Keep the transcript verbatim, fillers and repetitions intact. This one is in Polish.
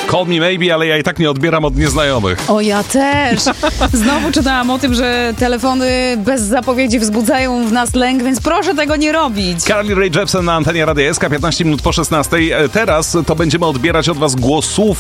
Call me maybe, ale ja i tak nie odbieram od nieznajomych. O, ja też. Znowu czytałam o tym, że telefony bez zapowiedzi wzbudzają w nas lęk, więc proszę tego nie robić. Carly Rae Jepsen na antenie Radia S K, piętnaście minut po szesnastej. Teraz to będziemy odbierać od was głosów